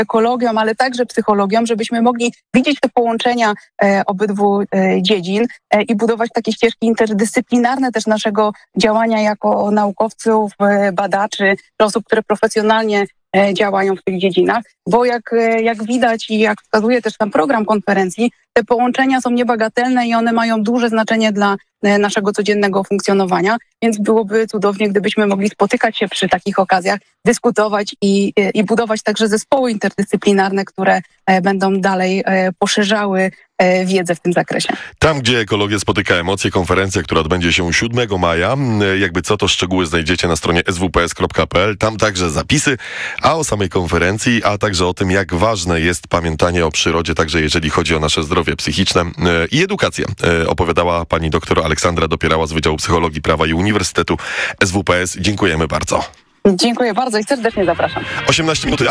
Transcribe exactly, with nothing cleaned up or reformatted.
ekologią, ale także psychologią, żebyśmy mogli widzieć te połączenia e, obydwu e, dziedzin e, i budować takie ścieżki interdyscyplinarne też naszego działania jako naukowców, e, badaczy, osób, które profesjonalnie e, działają w tych dziedzinach, bo jak, e, jak widać i jak wskazuje też ten program konferencji, te połączenia są niebagatelne i one mają duże znaczenie dla e, naszego codziennego funkcjonowania, więc byłoby cudownie, gdybyśmy mogli spotykać się przy takich okazjach, dyskutować i, i budować także zespoły interdyscyplinarne, które e, będą dalej e, poszerzały e, wiedzę w tym zakresie. Tam, gdzie ekologia spotyka emocje, konferencja, która odbędzie się siódmego maja. Jakby co, to szczegóły znajdziecie na stronie s w p s kropka p l. Tam także zapisy, a o samej konferencji, a także o tym, jak ważne jest pamiętanie o przyrodzie, także jeżeli chodzi o nasze zdrowie psychiczne i edukację. Opowiadała pani doktor Aleksandra Dopierała z Wydziału Psychologii, Prawa i Uniwersytetu S W P S. Dziękujemy bardzo. Dziękuję bardzo i serdecznie zapraszam. osiemnaście minut.